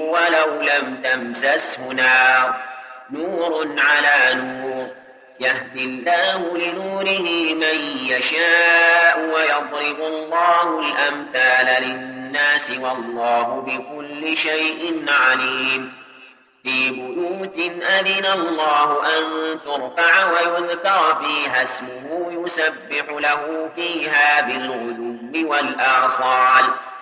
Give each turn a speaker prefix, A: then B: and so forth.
A: ولو لم تمسسه نار نور على نور يهدي الله لنوره من يشاء ويضرب الله الأمثال للناس والله بكل شيء عليم في بيوت أذن الله أن ترفع ويذكر فيها اسمه يسبح له فيها بالغدو والآصال